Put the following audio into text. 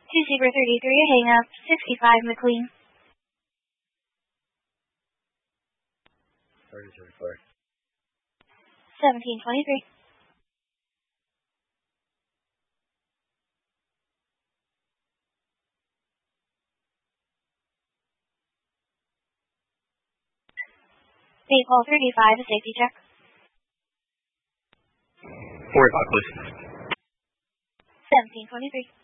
2 Zebra 33, hang up, 65 McLean. 30-34. 1723. Baseball 35, a safety check. 45, please. 1723.